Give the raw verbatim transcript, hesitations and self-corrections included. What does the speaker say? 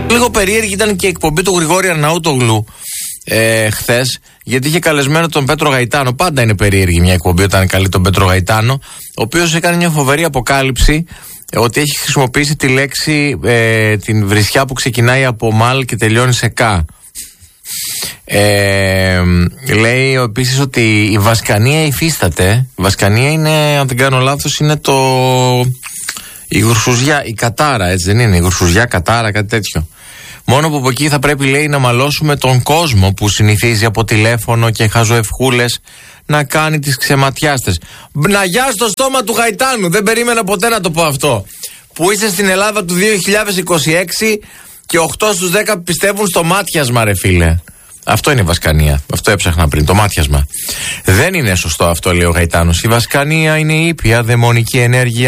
Λίγο περίεργη ήταν και η εκπομπή του Γρηγόρη Αρναούτογλου ε, χθες, γιατί είχε καλεσμένο τον Πέτρο Γαϊτάνο. Πάντα είναι περίεργη μια εκπομπή όταν καλεί τον Πέτρο Γαϊτάνο, ο οποίος έκανε μια φοβερή αποκάλυψη ότι έχει χρησιμοποιήσει τη λέξη ε, την βρισιά που ξεκινάει από μαλ και τελειώνει σε κα. Ε, λέει επίσης ότι η Βασκανία υφίσταται. Η Βασκανία είναι, αν δεν κάνω λάθος, είναι το η γουρσουζιά, η κατάρα, έτσι δεν είναι? Η γουρσουζιά, κατάρα, κάτι τέτοιο. Μόνο που από εκεί θα πρέπει, λέει, να μαλώσουμε τον κόσμο που συνηθίζει από τηλέφωνο και χαζοευχούλες να κάνει τις ξεματιάστες. Μπναγιά στο στόμα του Γαϊτάνου, δεν περίμενα ποτέ να το πω αυτό. Που είσαι στην Ελλάδα του δύο χιλιάδες είκοσι έξι και οκτώ στους δέκα πιστεύουν στο μάτιασμα, ρε φίλε. Αυτό είναι η Βασκανία. Αυτό έψαχνα πριν, το μάτιασμα. Δεν είναι σωστό αυτό, λέει ο Γαϊτάνος. Η Βασκανία είναι ήπια δαιμονική ενέργεια.